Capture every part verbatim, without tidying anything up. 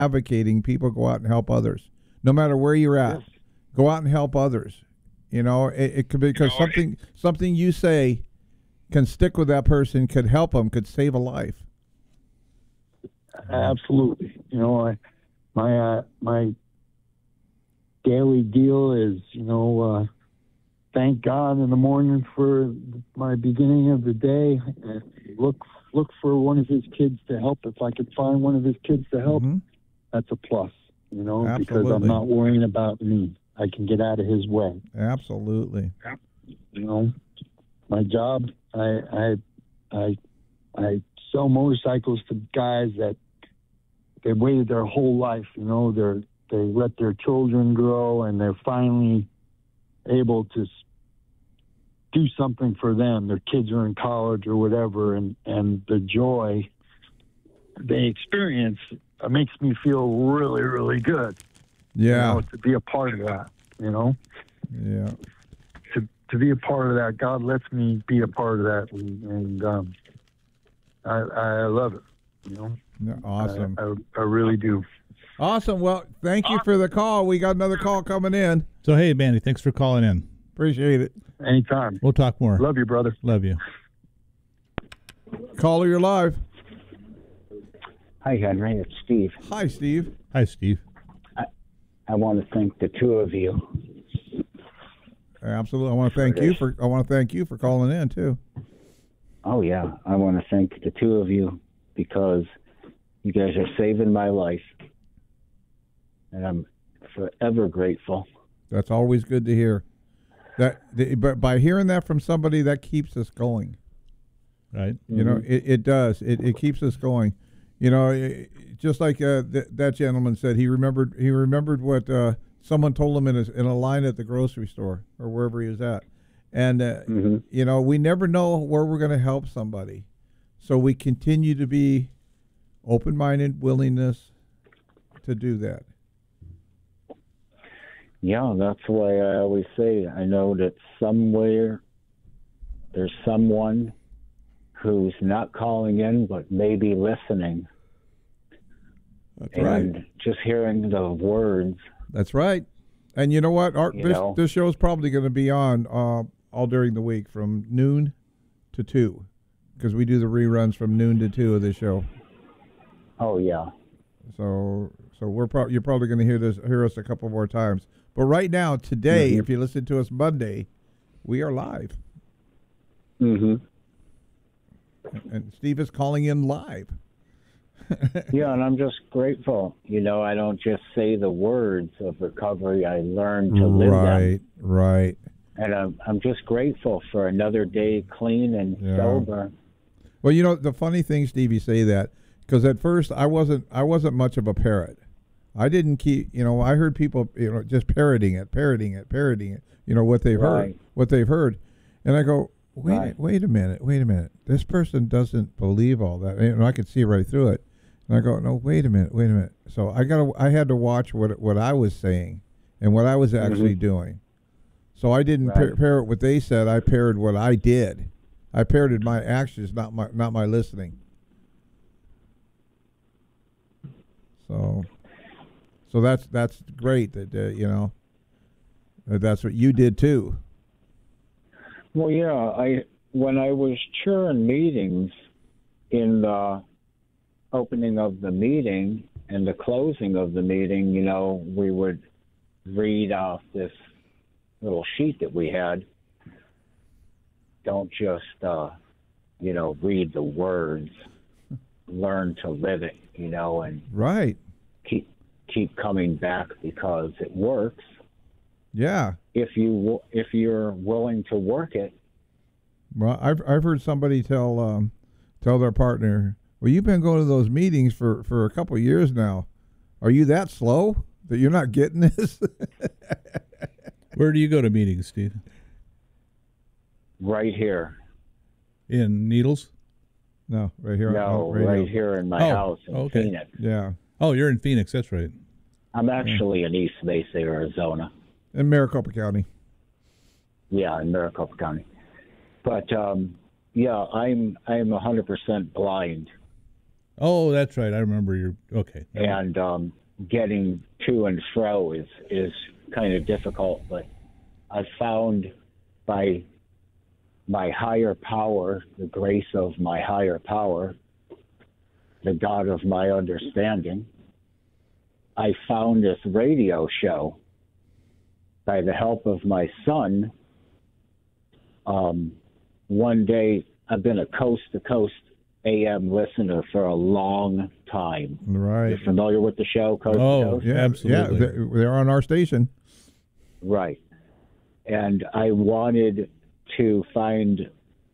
advocating people go out and help others, no matter where you're at. Yes. Go out and help others. You know, it, it could be because You know, something something you say can stick with that person, could help them, could save a life. Absolutely. You know, I, my uh, my daily deal is, you know, uh, thank God in the morning for my beginning of the day, and look look for one of his kids to help. If I could find one of his kids to help, Mm-hmm. that's a plus, you know, Absolutely. because I'm not worrying about me. I can get out of his way. Absolutely. You know, my job, I I I I sell motorcycles to guys that they waited their whole life. You know, they're they let their children grow, and they're finally able to do something for them. Their kids are in college or whatever, and and the joy they experience uh, makes me feel really, really good. Yeah. You know, to be a part of that, you know, Yeah. to to be a part of that. God lets me be a part of that, and, and um, I I love it. You know, Yeah, awesome. I, I, I really do. Awesome. Well, thank you for the call. We got another call coming in. So, hey, Manny, thanks for calling in. Appreciate it. Anytime. We'll talk more. Love you, brother. Love you. Caller, you're live. Hi, Henry. It's Steve. Hi, Steve. Hi, Steve. I want to thank the two of you. Absolutely. I want to thank you for. I want to thank you for calling in too. Oh, yeah. I want to thank the two of you because you guys are saving my life. And I'm forever grateful. That's always good to hear. That, the, but by hearing that from somebody, that keeps us going. Right. You know, it, it does. It, it keeps us going. You know, it, just like uh, th- that gentleman said, he remembered. He remembered what uh, someone told him in a, in a line at the grocery store or wherever he was at. And uh, Mm-hmm. you know, we never know where we're going to help somebody, so we continue to be open-minded, willingness to do that. Yeah, that's why I always say I know that somewhere there's someone who's not calling in but maybe listening. That's and right. just hearing the words. That's right. And you know what? Our, You this know. this show is probably going to be on uh, all during the week from noon to two, because we do the reruns from noon to two of the show. Oh, yeah. So so we're pro- you're probably going to hear this hear us a couple more times. But right now, today, Mhm. if you listen to us Monday, we are live, Mm-hmm. and Steve is calling in live. Yeah, and I'm just grateful. You know, I don't just say the words of recovery. I learn to live them. Right, right. And I'm, I'm just grateful for another day clean and Yeah. sober. Well, you know, the funny thing, Steve, you say that, because at first I wasn't I wasn't much of a parrot. I didn't keep, you know, I heard people, you know, just parroting it, parroting it, parroting it, you know, what they've heard, Right. what they've heard. And I go, wait, Right. wait a minute, wait a minute. This person doesn't believe all that. And I could see right through it. And I go, no, wait a minute, wait a minute. So I got to, I had to watch what what I was saying and what I was actually Mhm. doing. So I didn't Right. par- parrot what they said. I parroted what I did. I parroted my actions, not my not my listening. So, so that's that's great that uh, you know that that's what you did too. Well, yeah, I when I was chairing meetings in the opening of the meeting and the closing of the meeting, you know, we would read off this little sheet that we had. Don't just, uh, you know, read the words. Learn to live it, you know, and Right. keep keep coming back because it works. Yeah. If you if you're willing to work it. Well, I've I've heard somebody tell um, tell their partner, well, you've been going to those meetings for, for a couple of years now. Are you that slow that you're not getting this? Where do you go to meetings, Steve? Right here. In Needles? No, right here. No, on radio. right here in my Oh, house in okay. Phoenix. Yeah. Oh, you're in Phoenix. That's right. I'm actually in East Mesa, Arizona. In Maricopa County. Yeah, in Maricopa County. But um, yeah, I'm I'm one hundred percent blind. Oh, that's right. I remember your. Okay. and um, getting to and fro is is kind of difficult. But I found by my higher power, the grace of my higher power, the God of my understanding, I found this radio show by the help of my son. Um, one day, I've been a coast-to-coast A M listener for a long time. Right. You're familiar with the show, Coast to Oh, Coast? yeah, absolutely. Yeah, they're, they're on our station. Right. And I wanted to find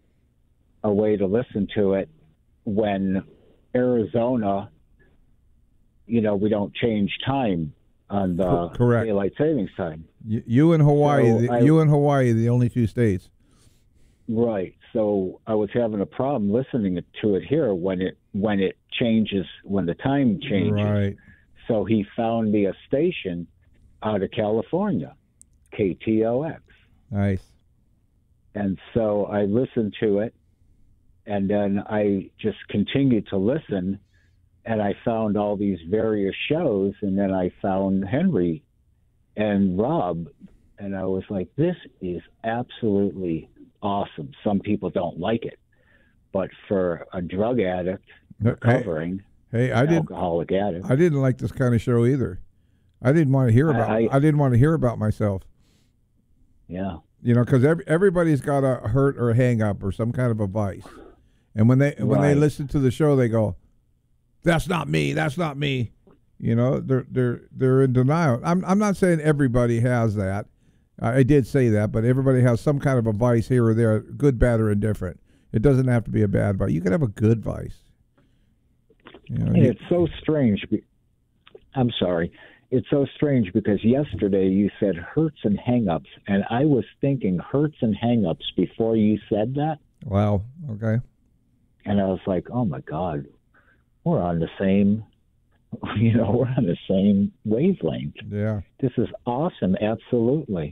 a way to listen to it when Arizona, you know, we don't change time on the Correct. daylight savings time. You, you and Hawaii, So the, I- you and Hawaii, are the only two states. Right. So I was having a problem listening to it here when it when it changes, when the time changes. Right. So he found me a station out of California, K T O X. Nice. And so I listened to it, and then I just continued to listen, and I found all these various shows, and then I found Henry and Rob, and I was like, this is absolutely awesome. Some people don't like it, but for a drug addict recovering, Hey, I didn't. alcoholic addict, I didn't like this kind of show either. I didn't want to hear about. I, I- I didn't want to hear about myself. yeah, You know, because every, everybody's got a hurt or a hang up or some kind of a vice, and when they when they Right. listen to the show, they go, "That's not me. That's not me." You know, they're they're they're in denial. I'm I'm not saying everybody has that. I, I did say that, but everybody has some kind of a vice here or there, good, bad, or indifferent. It doesn't have to be a bad vice. You can have a good vice. You know, and you- it's so strange. be- I'm sorry. It's so strange because yesterday you said hurts and hang-ups, and I was thinking hurts and hang-ups before you said that, wow. Okay. and I was like, oh my God, we're on the same, you know, we're on the same wavelength. Yeah. This is awesome, absolutely.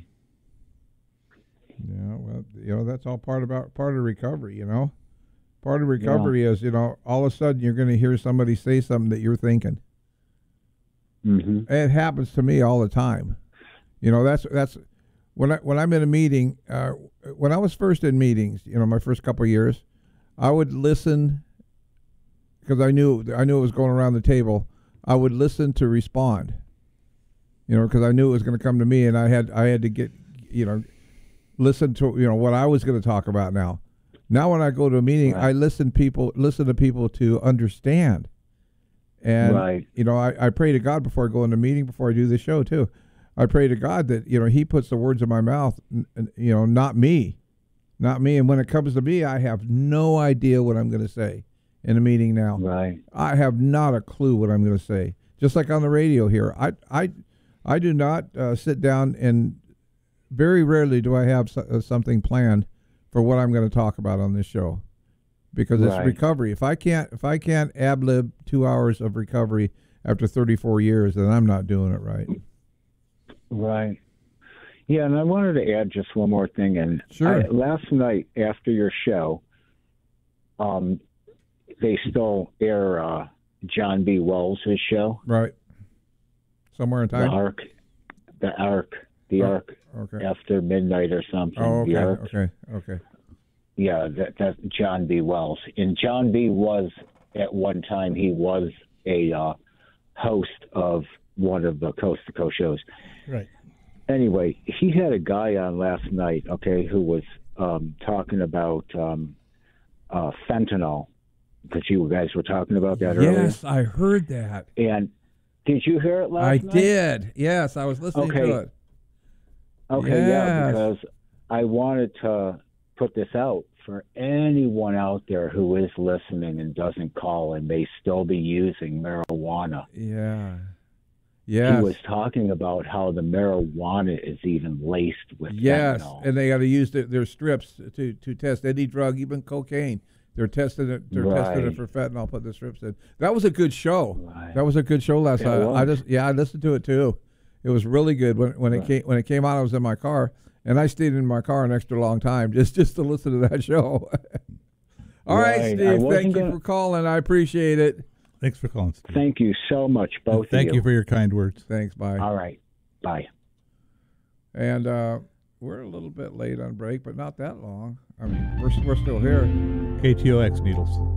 Yeah, well, you know, that's all part about part of recovery, you know. Part of recovery is, you know, all of a sudden you're going to hear somebody say something that you're thinking. hmm It happens to me all the time. You know, that's that's when I when I'm in a meeting, uh, when I was first in meetings, you know, my first couple of years, I would listen because I knew I knew it was going around the table. I would listen to respond. You know, because I knew it was going to come to me, and I had I had to get, you know, listen to, you know, what I was going to talk about now. Now when I go to a meeting, Right. I listen people listen to people to understand. And Right. you know, I, I pray to God before I go into a meeting, before I do the show too. I pray to God that, you know, He puts the words in my mouth, n- n- you know, not me, not me. And when it comes to me, I have no idea what I'm going to say in a meeting now. Right. I have not a clue what I'm going to say. Just like on the radio here, I I I do not uh, sit down, and very rarely do I have so, uh, something planned for what I'm going to talk about on this show, because it's Right. recovery. If I can't if I can't ad lib two hours of recovery after thirty-four years, then I'm not doing it right. Right. Yeah, and I wanted to add just one more thing. And Sure. I, last night after your show, um, they still air uh, John B. Wells' show, Right. Somewhere in the time. Ark, the Ark, the Oh, Ark Okay. after midnight or something. Oh, The okay. Ark. Okay. Okay. Yeah, that, that's John B. Wells. And John B. was, at one time, he was a uh, host of one of the Coast to Coast shows. Right. Anyway, he had a guy on last night, okay, who was um, talking about um, uh, fentanyl, because you guys were talking about that Yes, I heard that. earlier. And did you hear it last I night? did. Yes, I was listening Okay. to it. Okay, yeah, Yes. because I wanted to put this out for anyone out there who is listening and doesn't call and may still be using marijuana. Yeah. Yes. He was talking about how the marijuana is even laced with Yes, fentanyl. and they got to use their, their strips to, to test any drug, even cocaine. They're testing it. They're testing it Right. for fentanyl. Put the strips in. That was a good show. Right. That was a good show last It night. I was. just yeah, I listened to it too. It was really good when when it Right. came when it came out. I was in my car, and I stayed in my car an extra long time just just to listen to that show. All right, Right. I Steve. wasn't Thank you gonna- for calling. I appreciate it. Thanks for calling, Steve. Thank you so much, both Thank of you. you for your kind words. Thanks. Bye. All right. Bye. And uh, we're a little bit late on break, but not that long. I mean, we're we're still here. K T O X Needles.